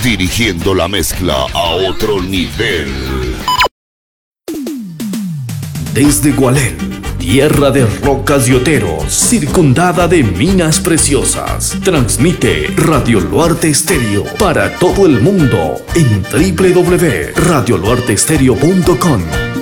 dirigiendo la mezcla a otro nivel. Desde Gualén, tierra de rocas y oteros, circundada de minas preciosas, transmite Radio Luarte Estéreo para todo el mundo en www.radioluarteestereo.com.